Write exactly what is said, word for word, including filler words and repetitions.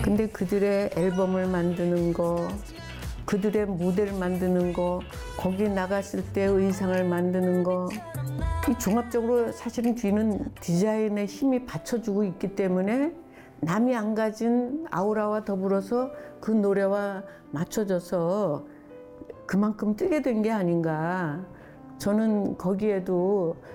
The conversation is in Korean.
근데 그들의 앨범을 만드는 거, 그들의 무대를 만드는 거, 거기 나갔을 때 의상을 만드는 거, 이 종합적으로 사실은 뒤는 디자인의 힘이 받쳐주고 있기 때문에 남이 안 가진 아우라와 더불어서 그 노래와 맞춰져서 그만큼 뜨게 된 게 아닌가. 저는 거기에도